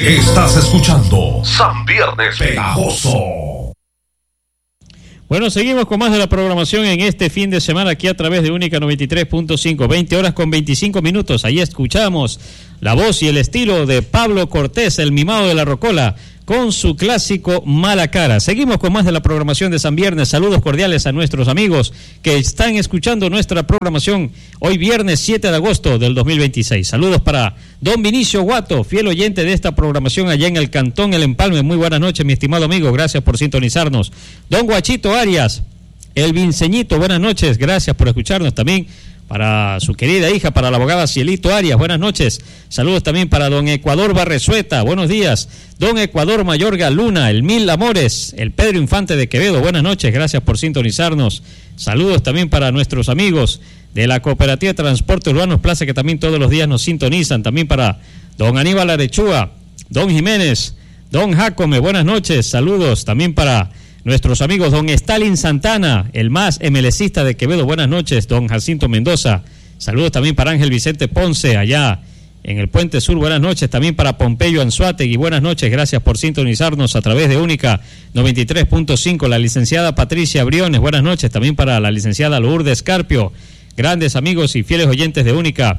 Estás escuchando San Viernes Pegajoso. Bueno, seguimos con más de la programación en este fin de semana aquí a través de Única 93.5, 20 horas con 25 minutos. Ahí escuchamos la voz y el estilo de Pablo Cortés, el mimado de la Rocola, con su clásico Mala Cara. Seguimos con más de la programación de San Viernes. Saludos cordiales a nuestros amigos que están escuchando nuestra programación hoy viernes 7 de agosto del 2026. Saludos para don Vinicio Guato, fiel oyente de esta programación allá en el Cantón El Empalme. Muy buenas noches, mi estimado amigo, gracias por sintonizarnos. Don Guachito Arias, el Vinceñito, buenas noches, gracias por escucharnos también. Para su querida hija, para la abogada Cielito Arias, buenas noches. Saludos también para don Ecuador Barresueta, buenos días. Don Ecuador Mayorga Luna, el Mil Amores, el Pedro Infante de Quevedo, buenas noches, gracias por sintonizarnos. Saludos también para nuestros amigos de la Cooperativa de Transporte Urbanos Plaza, que también todos los días nos sintonizan. También para don Aníbal Arechúa, don Jiménez, don Jacome, buenas noches. Saludos también para nuestros amigos don Stalin Santana, el más MLCista de Quevedo, buenas noches. Don Jacinto Mendoza, saludos también para Ángel Vicente Ponce, allá en el Puente Sur, buenas noches. También para Pompeyo Anzuategui, buenas noches, gracias por sintonizarnos a través de Única 93.5. La licenciada Patricia Briones, buenas noches. También para la licenciada Lourdes Carpio, grandes amigos y fieles oyentes de Única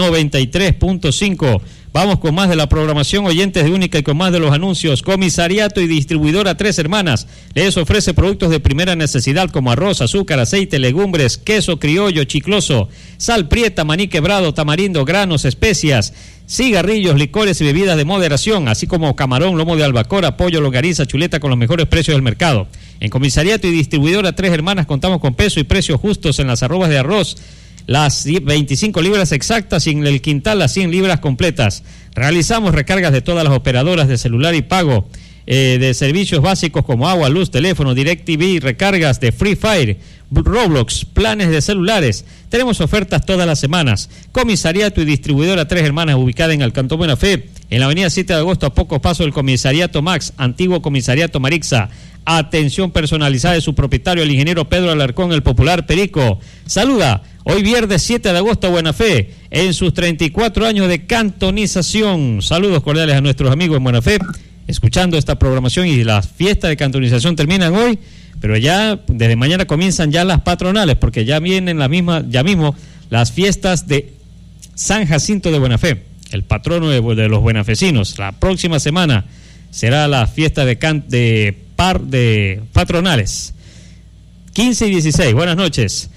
93.5. Vamos con más de la programación, oyentes de Única, y con más de los anuncios. Comisariato y distribuidora Tres Hermanas les ofrece productos de primera necesidad como arroz, azúcar, aceite, legumbres, queso criollo, chicloso, sal prieta, maní quebrado, tamarindo, granos, especias, cigarrillos, licores y bebidas de moderación, así como camarón, lomo de albacora, pollo, longaniza, chuleta con los mejores precios del mercado. En Comisariato y distribuidora Tres Hermanas contamos con peso y precios justos en las arrobas de arroz, las 25 libras exactas y en el quintal las 100 libras completas. Realizamos recargas de todas las operadoras de celular y pago de servicios básicos como agua, luz, teléfono, DirecTV, recargas de Free Fire, Roblox, planes de celulares. Tenemos ofertas todas las semanas. Comisariato y distribuidora Tres Hermanas, ubicada en el Cantón Buena Fe, en la avenida 7 de agosto, a pocos pasos del Comisariato Max, antiguo Comisariato Marixa. Atención personalizada de su propietario, el ingeniero Pedro Alarcón, el popular Perico. Saluda hoy viernes 7 de agosto a Buena Fe, en sus 34 años de cantonización. Saludos cordiales a nuestros amigos en Buena Fe, escuchando esta programación, y las fiestas de cantonización terminan hoy, pero ya desde mañana comienzan ya las patronales, porque ya vienen ya mismo las fiestas de San Jacinto de Buena Fe, el patrono de los buenafecinos. La próxima semana será la fiesta de patronales, 15 y 16. Buenas noches.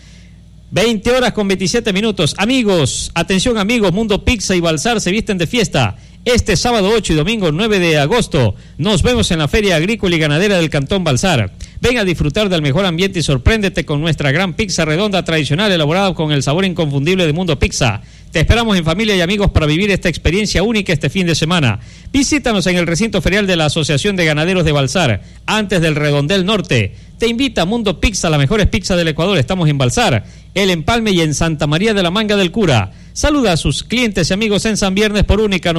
20 horas con 27 minutos. Amigos, atención amigos, Mundo Pizza y Balsar se visten de fiesta. Este sábado 8 y domingo 9 de agosto nos vemos en la Feria Agrícola y Ganadera del Cantón Balsar. Ven a disfrutar del mejor ambiente y sorpréndete con nuestra gran pizza redonda tradicional elaborada con el sabor inconfundible de Mundo Pizza. Te esperamos en familia y amigos para vivir esta experiencia única este fin de semana. Visítanos en el recinto ferial de la Asociación de Ganaderos de Balsar, antes del Redondel Norte. Te invita a Mundo Pizza, las mejores pizzas del Ecuador. Estamos en Balsar, El Empalme y en Santa María de la Manga del Cura. Saluda a sus clientes y amigos en San Viernes por Única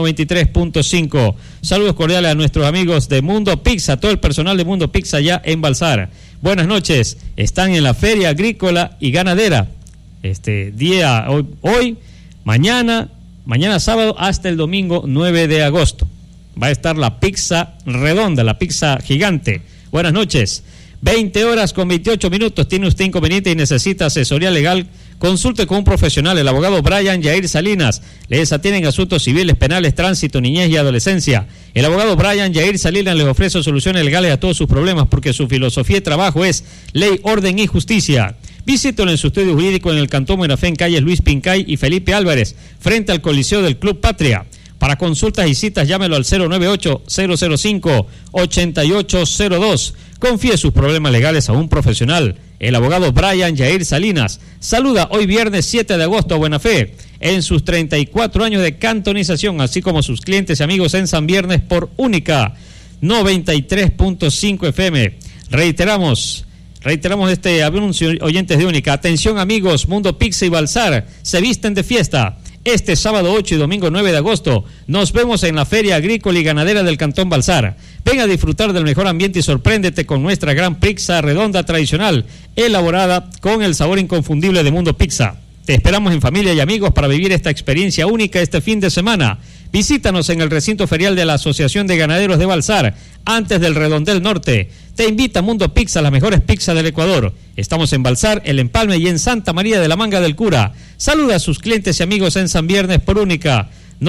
93.5. Saludos cordiales a nuestros amigos de Mundo Pizza, todo el personal de Mundo Pizza ya en Balsar. Buenas noches, están en la Feria Agrícola y Ganadera. Este día, hoy, mañana sábado hasta el domingo 9 de agosto. Va a estar la pizza redonda, la pizza gigante. Buenas noches. 20 horas con 28 minutos. ¿Tiene usted inconveniente y necesita asesoría legal? Consulte con un profesional, el abogado Brian Yair Salinas. Les atienden asuntos civiles, penales, tránsito, niñez y adolescencia. El abogado Brian Yair Salinas les ofrece soluciones legales a todos sus problemas, porque su filosofía de trabajo es ley, orden y justicia. Visítelo en su estudio jurídico en el Cantón Buena Fe, en calles Luis Pincay y Felipe Álvarez, frente al Coliseo del Club Patria. Para consultas y citas, llámelo al 098-005-8802. Confíe sus problemas legales a un profesional, el abogado Brian Yair Salinas. Saluda hoy viernes 7 de agosto a Buena Fe, en sus 34 años de cantonización, así como sus clientes y amigos en San Viernes por Única 93.5 FM. Reiteramos este anuncio, oyentes de Única. Atención amigos, Mundo Pizza y Balsar se visten de fiesta. Este sábado 8 y domingo 9 de agosto nos vemos en la Feria Agrícola y Ganadera del Cantón Balsar. Ven a disfrutar del mejor ambiente y sorpréndete con nuestra gran pizza redonda tradicional, elaborada con el sabor inconfundible de Mundo Pizza. Te esperamos en familia y amigos para vivir esta experiencia única este fin de semana. Visítanos en el recinto ferial de la Asociación de Ganaderos de Balsar, antes del Redondel Norte. Te invita Mundo Pizza, las mejores pizzas del Ecuador. Estamos en Balsar, El Empalme y en Santa María de la Manga del Cura. Saluda a sus clientes y amigos en San Viernes por Única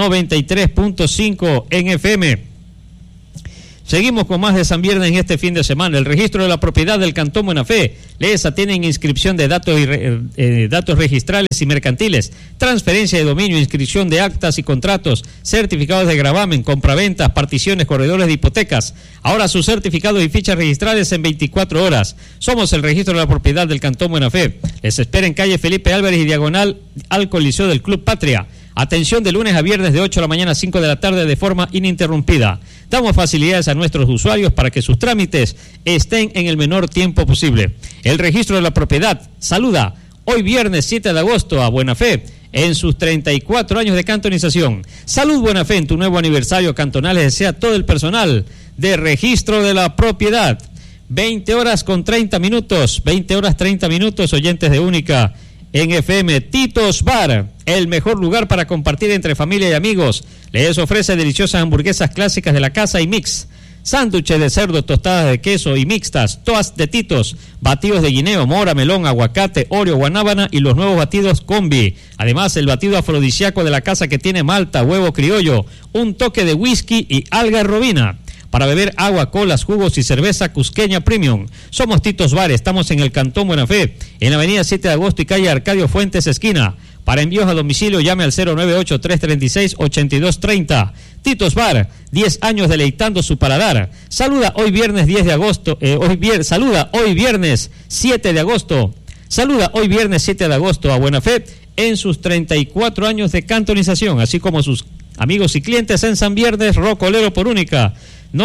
93.5 en FM. Seguimos con más de San Viernes en este fin de semana. El registro de la propiedad del Cantón Buena Fe. LESA tienen inscripción de datos registrales y mercantiles, transferencia de dominio, inscripción de actas y contratos, certificados de gravamen, compraventas, particiones, corredores de hipotecas. Ahora sus certificados y fichas registrales en 24 horas. Somos el registro de la propiedad del Cantón Buena Fe. Les espera en calle Felipe Álvarez y diagonal al Coliseo del Club Patria. Atención de lunes a viernes de 8 de la mañana a 5 de la tarde de forma ininterrumpida. Damos facilidades a nuestros usuarios para que sus trámites estén en el menor tiempo posible. El registro de la propiedad saluda hoy viernes 7 de agosto a Buena Fe en sus 34 años de cantonización. Salud Buena Fe en tu nuevo aniversario cantonal, les desea todo el personal de registro de la propiedad. 20 horas 30 minutos, oyentes de Única en FM. Titos Bar, el mejor lugar para compartir entre familia y amigos. Les ofrece deliciosas hamburguesas clásicas de la casa y mix, sándwiches de cerdo, tostadas de queso y mixtas, toast de Titos, batidos de guineo, mora, melón, aguacate, oreo, guanábana y los nuevos batidos combi. Además, el batido afrodisíaco de la casa que tiene malta, huevo criollo, un toque de whisky y alga robina. Para beber agua, colas, jugos y cerveza cusqueña premium. Somos Titos Bar, estamos en el Cantón Buena Fe, en la avenida 7 de agosto y calle Arcadio Fuentes, esquina. Para envíos a domicilio, llame al 098-336-8230. Titos Bar, 10 años deleitando su paladar. Saluda hoy viernes 10 de agosto, saluda hoy viernes 7 de agosto. Saluda hoy viernes 7 de agosto a Buena Fe en sus 34 años de cantonización, así como sus amigos y clientes en San Viernes, Rocolero por Única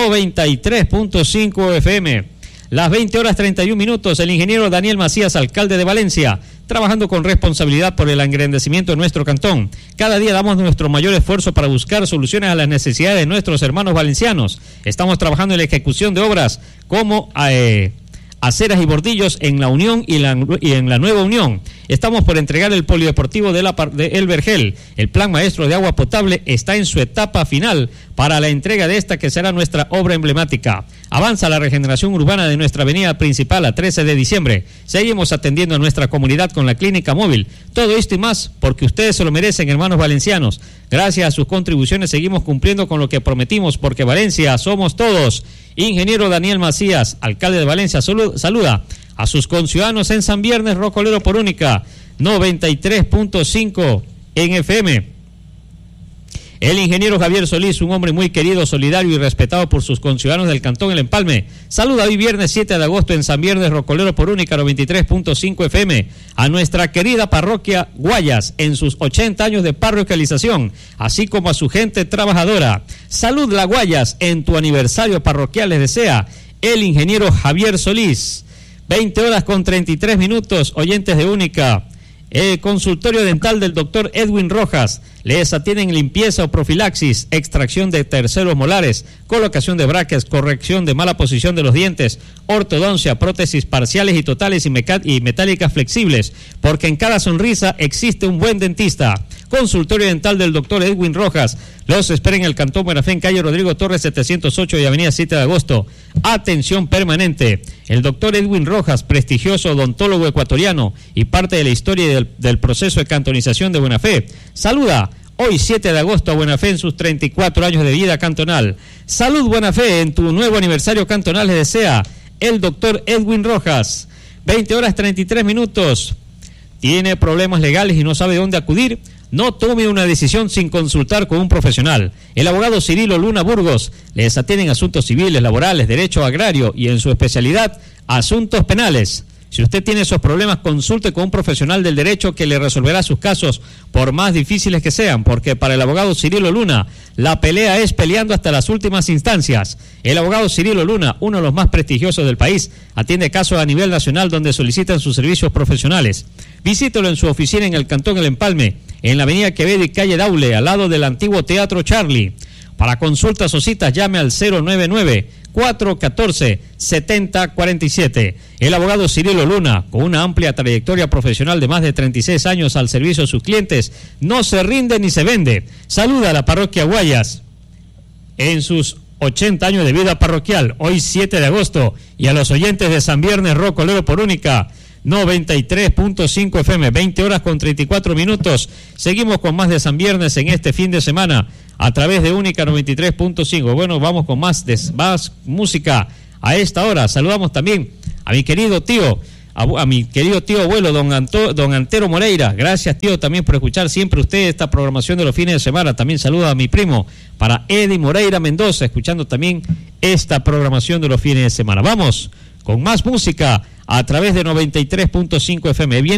93.5 FM. Las 20 horas 31 minutos, el ingeniero Daniel Macías, alcalde de Valencia, trabajando con responsabilidad por el engrandecimiento de nuestro cantón. Cada día damos nuestro mayor esfuerzo para buscar soluciones a las necesidades de nuestros hermanos valencianos. Estamos trabajando en la ejecución de obras como aceras y bordillos en la Unión y en la Nueva Unión. Estamos por entregar el polideportivo de El Vergel. El plan maestro de agua potable está en su etapa final para la entrega de esta que será nuestra obra emblemática. Avanza la regeneración urbana de nuestra avenida principal a 13 de diciembre. Seguimos atendiendo a nuestra comunidad con la clínica móvil. Todo esto y más porque ustedes se lo merecen, hermanos valencianos. Gracias a sus contribuciones seguimos cumpliendo con lo que prometimos, porque Valencia somos todos. Ingeniero Daniel Macías, alcalde de Valencia, saluda a sus conciudadanos en San Viernes, Rocolero por Única 93.5 en FM. El ingeniero Javier Solís, un hombre muy querido, solidario y respetado por sus conciudadanos del Cantón El Empalme, saluda hoy viernes 7 de agosto en San Viernes, Rocolero por Única 93.5 FM a nuestra querida parroquia Guayas en sus 80 años de parroquialización, así como a su gente trabajadora. Salud La Guayas en tu aniversario parroquial, les desea el ingeniero Javier Solís. 20 horas 33 minutos, oyentes de Única. Consultorio dental del doctor Edwin Rojas. Les atienden limpieza o profilaxis, extracción de terceros molares, colocación de brackets, corrección de mala posición de los dientes, ortodoncia, prótesis parciales y totales y metálicas flexibles, porque en cada sonrisa existe un buen dentista. Consultorio dental del doctor Edwin Rojas. Los espera en el Cantón Buena Fe, en calle Rodrigo Torres 708 y avenida 7 de agosto. Atención permanente. El doctor Edwin Rojas, prestigioso odontólogo ecuatoriano y parte de la historia del proceso de cantonización de Buena Fe, saluda hoy 7 de agosto a Buena Fe en sus 34 años de vida cantonal. Salud Buena Fe en tu nuevo aniversario cantonal, les desea el doctor Edwin Rojas. 20 horas 33 minutos. ¿Tiene problemas legales y no sabe dónde acudir? No tome una decisión sin consultar con un profesional. El abogado Cirilo Luna Burgos les atiende en asuntos civiles, laborales, derecho agrario y en su especialidad, asuntos penales. Si usted tiene esos problemas, consulte con un profesional del derecho que le resolverá sus casos, por más difíciles que sean, porque para el abogado Cirilo Luna, la pelea es peleando hasta las últimas instancias. El abogado Cirilo Luna, uno de los más prestigiosos del país, atiende casos a nivel nacional donde solicitan sus servicios profesionales. Visítelo en su oficina en el Cantón El Empalme, en la avenida Quevedo y calle Daule, al lado del antiguo Teatro Charlie. Para consultas o citas, llame al 099 414-7047. El abogado Cirilo Luna, con una amplia trayectoria profesional de más de 36 años al servicio de sus clientes, no se rinde ni se vende. Saluda a la parroquia Guayas en sus 80 años de vida parroquial, hoy 7 de agosto, y a los oyentes de San Viernes Rocolero por Única 93.5 FM, 20 horas con 34 minutos. Seguimos con más de San Viernes en este fin de semana a través de Única 93.5. Bueno, vamos con más música a esta hora. Saludamos también a mi querido tío, a mi querido tío abuelo, don Antero Moreira. Gracias, tío, también por escuchar siempre usted esta programación de los fines de semana. También saluda a mi primo, para Eddie Moreira Mendoza, escuchando también esta programación de los fines de semana. Vamos con más música a través de 93.5 FM. Bien.